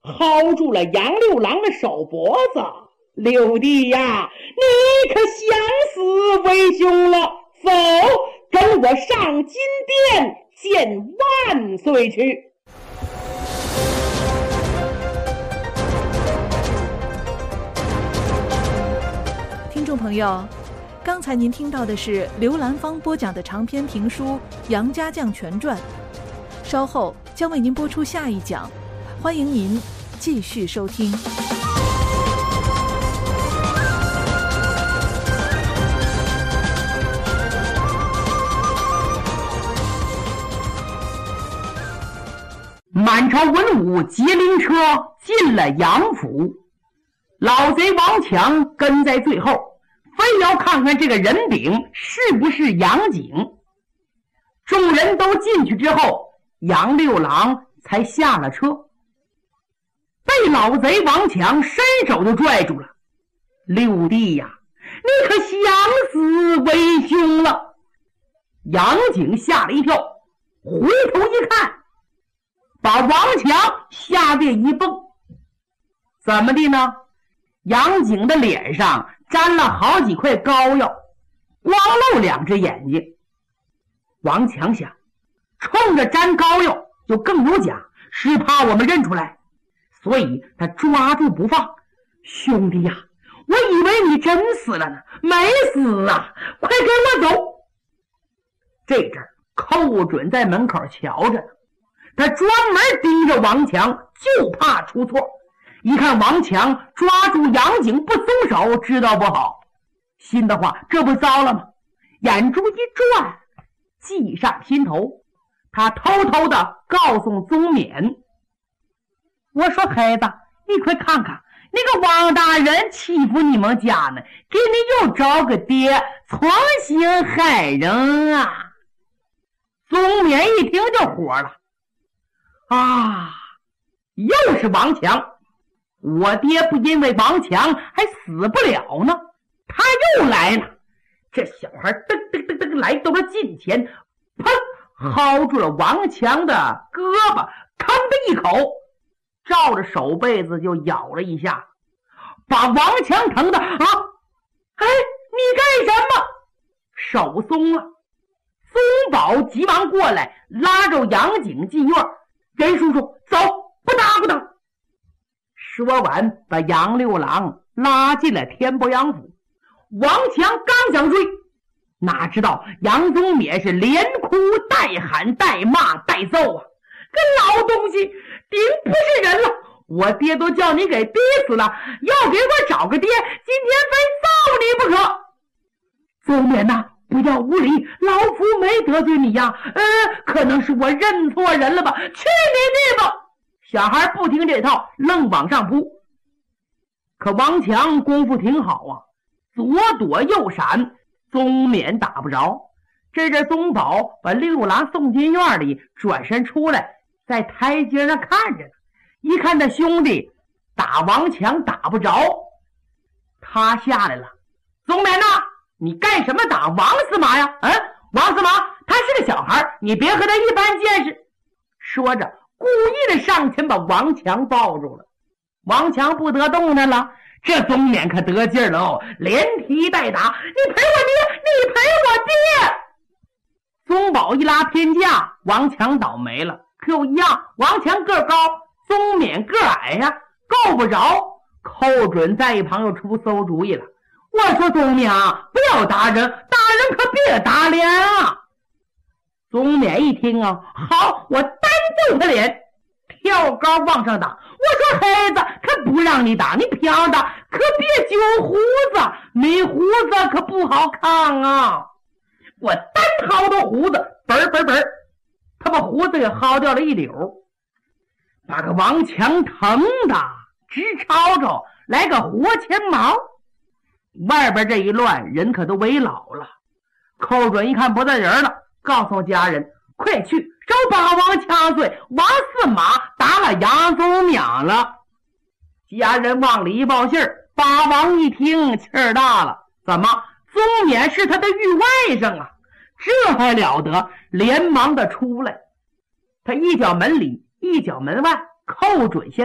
薅住了杨六郎的手脖子。六弟呀，你可想死为兄了，走，跟我上金殿见万岁去。 听众朋友，刚才您听到的是刘兰芳播讲的长篇评书《杨家将全传》，稍后将为您播出下一讲，欢迎您继续收听。 满朝文武劫灵车进了杨府，老贼王强跟在最后，非要看看这个人饼是不是杨景。众人都进去之后，杨六郎才下了车，被老贼王强伸手就拽住了。六弟呀，你可想死为兄了。杨景吓了一跳，回头一看，把王强吓得一蹦。怎么的呢？杨景的脸上沾了好几块膏药，光露两只眼睛。王强想，冲着沾膏药就更有假，是怕我们认出来，所以他抓住不放。兄弟呀，我以为你真死了呢，没死啊，快跟我走。这阵儿寇准在门口瞧着呢，他专门盯着王强，就怕出错。一看王强抓住杨景不松手，知道不好，心的话这不糟了吗？眼珠一转，计上心头，他偷偷的告诉宗勉，我说孩子，你快看看那个王大人欺负你们家呢，给你又找个爹，存心害人啊。宗勉一听就火了，啊，又是王强，我爹不因为王强还死不了呢，他又来了。这小孩噔噔噔噔来到了近前，砰，薅住了王强的胳膊，吭的一口，照着手背子就咬了一下，把王强疼的啊！哎，你干什么？手松了。宗保急忙过来，拉着杨景进院，任叔叔走，不打不打。说完把杨六郎拉进了天波杨府。王强刚想追，哪知道杨宗勉是连哭带喊带骂带揍啊，个老东西，顶不是人了，我爹都叫你给逼死了，要给我找个爹，今天非揍你不可。宗勉呐，不要无礼，老夫没得罪你呀，可能是我认错人了吧，去你的吧。小孩不听这套，愣往上扑。可王强功夫挺好啊，左躲右闪，宗勉打不着。这阵宗保把六郎送进院里，转身出来，在台阶上看着呢。一看他兄弟打王强打不着，他下来了。宗勉呐，你干什么打王司马呀？王司马他是个小孩，你别和他一般见识。说着故意的上前把王强抱住了。王强不得动弹了，这宗勉可得劲了哦，连踢带打，你赔我爹，你赔我爹。宗保一拉偏架，王强倒霉了，可又一样，王强个高，宗勉个矮呀，够不着。寇准在一旁又出馊主意了，我说宗勉啊，不要打人，打人可别打脸啊。宗勉一听啊，好，我单揍他脸，跳高往上打。我说孩子，可不让你打，你飘打，可别揪胡子，没胡子可不好看啊。我单薅的胡子，本，他把胡子给薅掉了一绺，把个王强疼的直吵吵，来个活钱毛。外边这一乱，人可都围老了。寇准一看不在人了，告诉家人，快去找八王掐碎，王司马打了杨宗勉了。家人往里一报信儿，八王一听气儿大了，怎么宗勉是他的狱外甥啊？这还了得，连忙的出来。他一脚门里一脚门外，寇准先